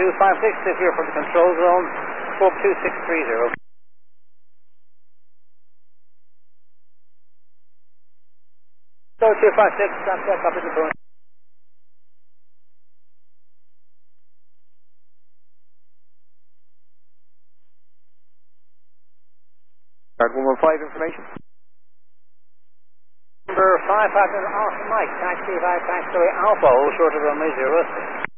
256 here for the control zone, scope 2630. So 256, that's that, copy the phone. Guard 115 information. Number 5 Falcon Austin Mike, taxi 5 taxiway Alpha, hold short of runway 06.